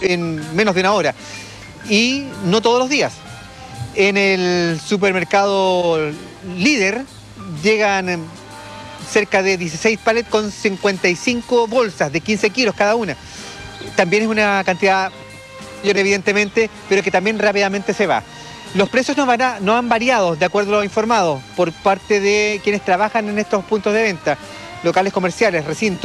en menos de una hora. Y no todos los días. En el supermercado Líder llegan cerca de 16 palets con 55 bolsas de 15 kilos cada una. También es una cantidad mayor, evidentemente, pero que también rápidamente se va. Los precios no han variado, de acuerdo a lo informado por parte de quienes trabajan en estos puntos de venta, locales comerciales, recintos.